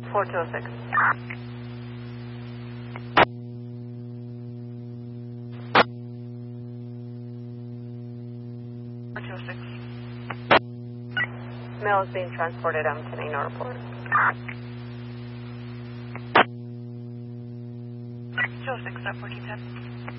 4206. 4206. Mail is being transported to Tenino Airport. 206 at 1410.